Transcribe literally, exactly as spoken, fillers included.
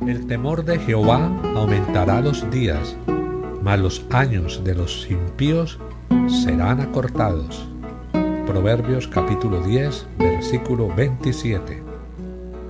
El temor de Jehová aumentará los días, mas los años de los impíos serán acortados. Proverbios capítulo diez, versículo veintisiete.